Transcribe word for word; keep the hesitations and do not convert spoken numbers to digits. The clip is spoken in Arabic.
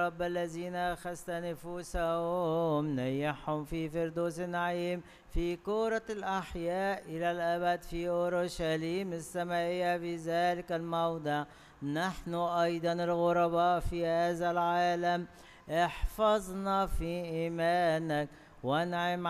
يا رب الذين أخذت نفوسهم نيحهم في فردوس النعيم في كرة الأحياء إلى الأبد في أورشليم السمائية في ذلك الموضع. نحن أيضا الغرباء في هذا العالم احفظنا في إيمانك وانعم